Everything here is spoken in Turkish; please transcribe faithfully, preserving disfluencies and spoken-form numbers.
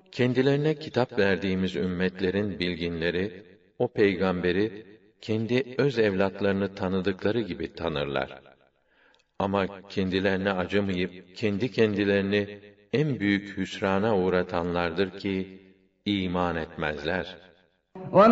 Kendilerine kitap verdiğimiz ümmetlerin bilginleri, o peygamberi, kendi öz evlatlarını tanıdıkları gibi tanırlar. Ama kendilerine acımayıp, kendi kendilerini en büyük hüsrana uğratanlardır ki, iman etmezler.